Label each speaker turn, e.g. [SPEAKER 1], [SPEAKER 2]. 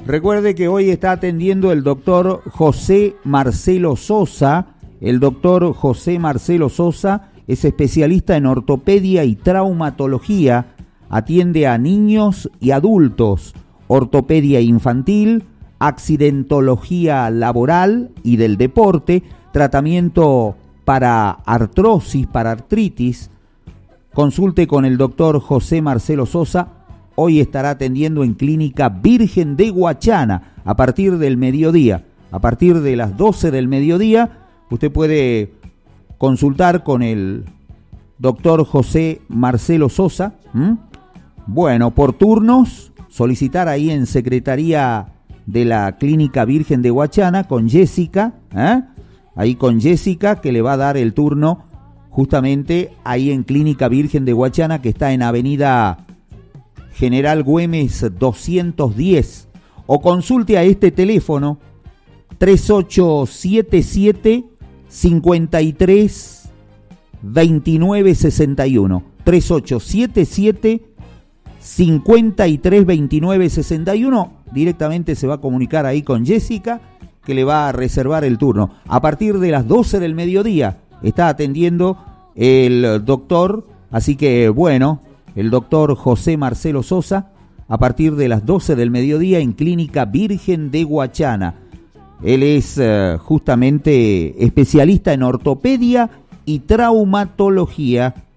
[SPEAKER 1] Recuerde que hoy está atendiendo el doctor José Marcelo Sosa. El doctor José Marcelo Sosa es especialista en ortopedia y traumatología. Atiende a niños y adultos, ortopedia infantil, accidentología laboral y del deporte, tratamiento para artrosis, para artritis. Consulte con el doctor José Marcelo Sosa. Hoy estará atendiendo en Clínica Virgen de Guachana a partir del mediodía. A partir de las 12 del mediodía, usted puede consultar con el doctor José Marcelo Sosa. Bueno, por turnos, solicitar ahí en Secretaría de la Clínica Virgen de Guachana con Jessica, ahí con Jessica, que le va a dar el turno justamente ahí en Clínica Virgen de Guachana, que está en Avenida General Güemes 210, o consulte a este teléfono 3877 53 29 61, 3877 53 29 61. Directamente se va a comunicar ahí con Jessica, que le va a reservar el turno. A partir de las 12 del mediodía está atendiendo el doctor, así que bueno, el doctor José Marcelo Sosa, a partir de las 12 del mediodía en Clínica Virgen de Guachana. Él es justamente especialista en ortopedia y traumatología.